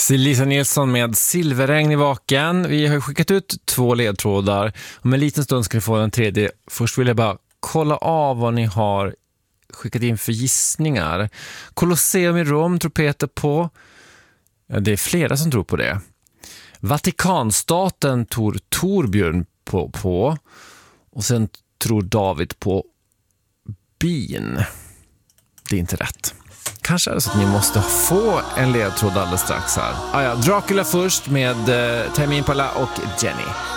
Lisa Nilsson med Silverregn i vaken. Vi har skickat ut 2 ledtrådar. Om en liten stund ska ni få den tredje. Först vill jag bara kolla av vad ni har skickat in för gissningar. Colosseum i Rom tror Peter på. Ja, det är flera som tror på det. Vatikanstaten tror Torbjörn på. Och sen tror David på bin. Det är inte rätt. Kanske är det så att ni måste få en ledtråd alldeles strax här. Dracula först med Tame Impala och Jenny.